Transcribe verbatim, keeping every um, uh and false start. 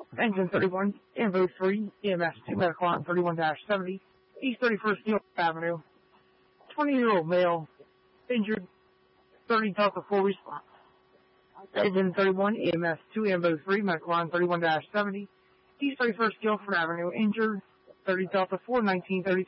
Engine thirty-one, Invo three, E M S two Medical Line thirty-one seventy, East thirty-first Neal Avenue. twenty-year-old male, injured, thirty Delta four response. Engine thirty-one, E M S two, Invo three, Medical Line thirty-one seventy, East thirty-first Guilford Avenue, injured, thirty Delta four, nineteen thirty-two.